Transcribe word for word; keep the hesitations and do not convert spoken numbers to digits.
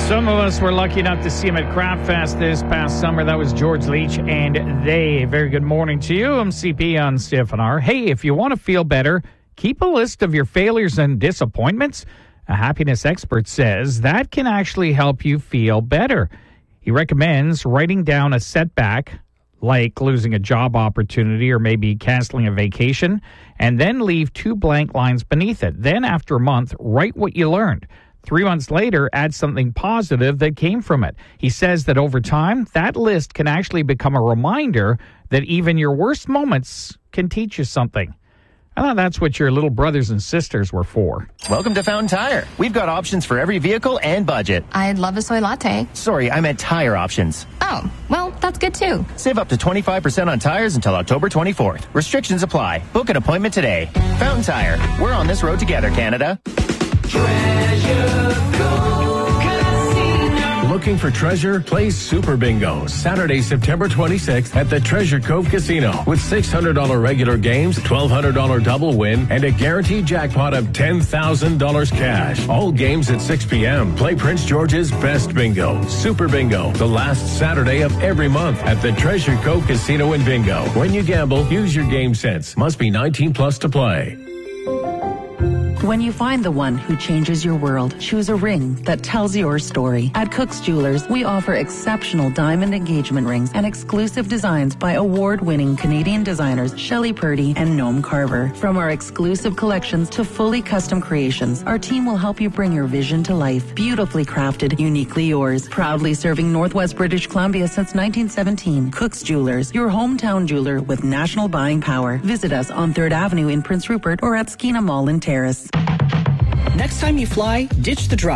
Some of us were lucky enough to see him at Craft Fest this past summer. That was George Leach and They. Very good morning to you. I'm C P on C F N R. Hey, if you want to feel better, keep a list of your failures and disappointments. A happiness expert says that can actually help you feel better. He recommends writing down a setback, like losing a job opportunity or maybe canceling a vacation, and then leave two blank lines beneath it. Then after a month, write what you learned. Three months later, add something positive that came from it. He says that over time, that list can actually become a reminder that even your worst moments can teach you something. I thought that's what your little brothers and sisters were for. Welcome to Fountain Tire. We've got options for every vehicle and budget. I'd love a soy latte. Sorry, I meant tire options. Oh, well, that's good too. Save up to twenty-five percent on tires until October twenty-fourth. Restrictions apply. Book an appointment today. Fountain Tire. We're on this road together, Canada. Treasure Cove Casino. Looking for treasure? Play Super Bingo Saturday, September twenty-sixth at the Treasure Cove Casino with six hundred dollars regular games, twelve hundred dollars double win, and a guaranteed jackpot of ten thousand dollars cash. All games at six p.m. Play Prince George's Best Bingo. Super Bingo, the last Saturday of every month at the Treasure Cove Casino and Bingo. When you gamble, use your game sense. Must be nineteen plus to play. When you find the one who changes your world, choose a ring that tells your story. At Cook's Jewelers, we offer exceptional diamond engagement rings and exclusive designs by award-winning Canadian designers Shelley Purdy and Noam Carver. From our exclusive collections to fully custom creations, our team will help you bring your vision to life. Beautifully crafted, uniquely yours. Proudly serving Northwest British Columbia since nineteen seventeen. Cook's Jewelers, your hometown jeweler with national buying power. Visit us on third Avenue in Prince Rupert or at Skeena Mall in Terrace. Next time you fly, ditch the drive.